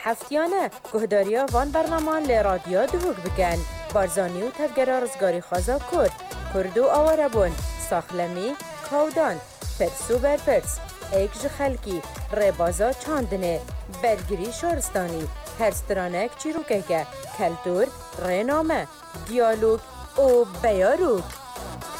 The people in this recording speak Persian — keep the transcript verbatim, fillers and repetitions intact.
هفتیانه گهداریا وان برنامان لی رادیو دهوگ بکن بارزانی و تفگرا رزگاری خوازا کرد کردو آواره بون ساخلمی کودان پرسو بر پرس ایک جخلکی ربازا چاندنه برگری شورستانی هرسترانک چیروکه کلتور رنامه دیالوگ او بیاروک